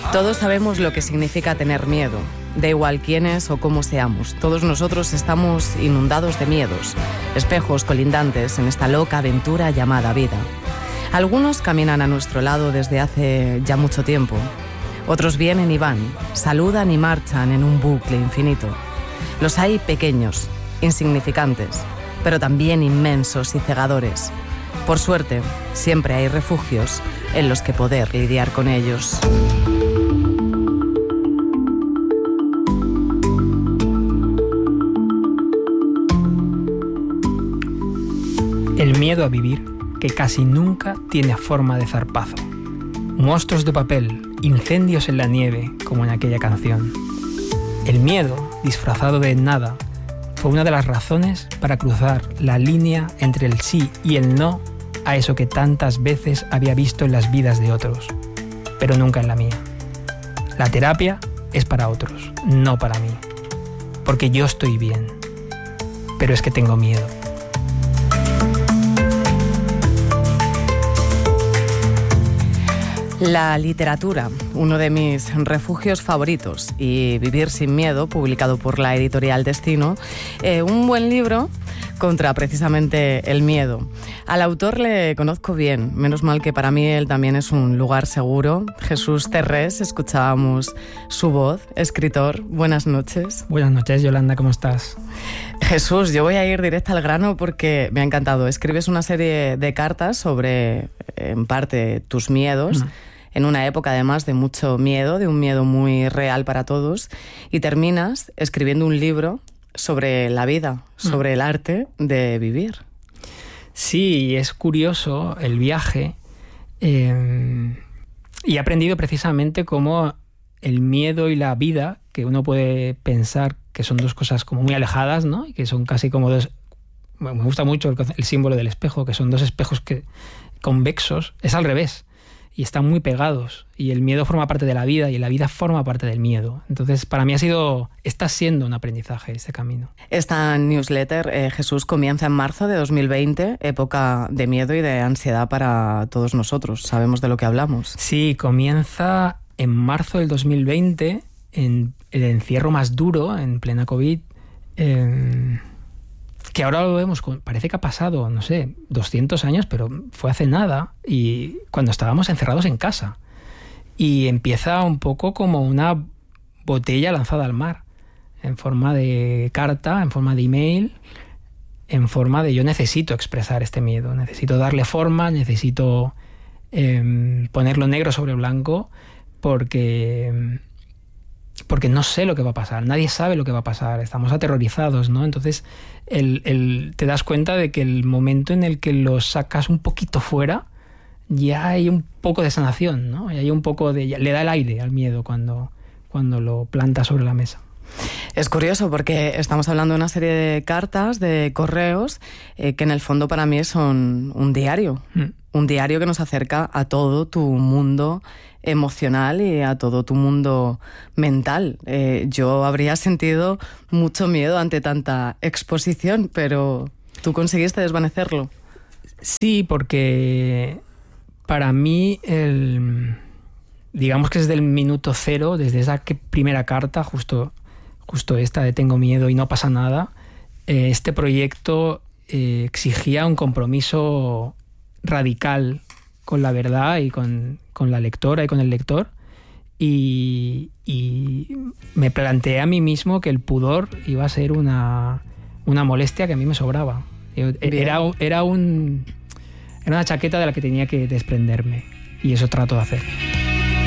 Todos sabemos lo que significa tener miedo. Da igual quiénes o cómo seamos. Todos nosotros estamos inundados de miedos, espejos colindantes en esta loca aventura llamada vida. Algunos caminan a nuestro lado desde hace ya mucho tiempo. Otros vienen y van, saludan y marchan en un bucle infinito. Los hay pequeños, insignificantes, pero también inmensos y cegadores. Por suerte, siempre hay refugios en los que poder lidiar con ellos. El miedo a vivir, que casi nunca tiene forma de zarpazo. Monstruos de papel, incendios en la nieve, como en aquella canción. El miedo, disfrazado de nada, fue una de las razones para cruzar la línea entre el sí y el no a eso que tantas veces había visto en las vidas de otros, pero nunca en la mía. La terapia es para otros, no para mí. Porque yo estoy bien, pero es que tengo miedo. La literatura, uno de mis refugios favoritos, y Vivir sin miedo, publicado por la editorial Destino, un buen libro contra precisamente el miedo. Al autor le conozco bien, menos mal que para mí él también es un lugar seguro. Jesús Terrés, escuchábamos su voz, escritor. Buenas noches. Buenas noches, Yolanda, ¿cómo estás? Jesús, yo voy a ir directa al grano porque me ha encantado. Escribes una serie de cartas sobre, en parte, tus miedos, en una época además de mucho miedo, de un miedo muy real para todos, y terminas escribiendo un libro sobre la vida, sobre el arte de vivir. Sí, es curioso el viaje, y he aprendido precisamente cómo el miedo y la vida, que uno puede pensar que son dos cosas como muy alejadas, ¿no? Y que son casi como dos... Me gusta mucho el símbolo del espejo, que son dos espejos convexos, es al revés. Y están muy pegados, y el miedo forma parte de la vida y la vida forma parte del miedo. Entonces, para mí está siendo un aprendizaje este camino. Esta newsletter, Jesús, comienza en marzo de 2020, época de miedo y de ansiedad para todos nosotros. Sabemos de lo que hablamos. Sí, comienza en marzo del 2020, en el encierro más duro, en plena COVID, que ahora lo vemos, parece que ha pasado, no sé, 200 años, pero fue hace nada, y cuando estábamos encerrados en casa. Y empieza un poco como una botella lanzada al mar, en forma de carta, en forma de email, en forma de yo necesito expresar este miedo, necesito darle forma, necesito ponerlo negro sobre blanco, porque no sé lo que va a pasar, nadie sabe lo que va a pasar, estamos aterrorizados, ¿no? Entonces te das cuenta de que el momento en el que lo sacas un poquito fuera, ya hay un poco de sanación, ¿no? Y hay un poco le da el aire al miedo cuando lo planta sobre la mesa. Es curioso porque estamos hablando de una serie de cartas, de correos, que en el fondo para mí son un diario. Un diario que nos acerca a todo tu mundo emocional y a todo tu mundo mental. Yo habría sentido mucho miedo ante tanta exposición, pero tú conseguiste desvanecerlo. Sí, porque para mí, digamos que desde el minuto cero, desde esa primera carta, justo esta de tengo miedo y no pasa nada, este proyecto exigía un compromiso radical con la verdad y con la lectora y con el lector, y me planteé a mí mismo que el pudor iba a ser una molestia que a mí me sobraba. Era una chaqueta de la que tenía que desprenderme, y eso trato de hacer.